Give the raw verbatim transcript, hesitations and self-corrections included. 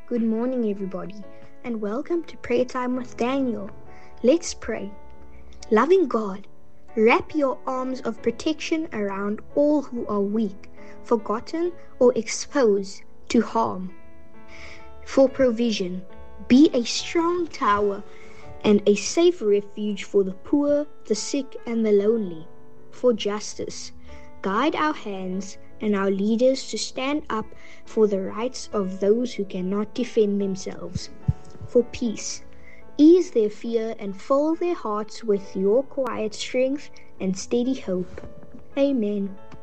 Good morning, everybody, and welcome to Prayer Time with Daniel. Let's pray. Loving God, wrap your arms of protection around all who are weak, forgotten, or exposed to harm. For provision, be a strong tower and a safe refuge for the poor, the sick, and the lonely. For justice, guide our hands and our leaders to stand up for the rights of those who cannot defend themselves. For peace, ease their fear and fill their hearts with your quiet strength and steady hope. Amen.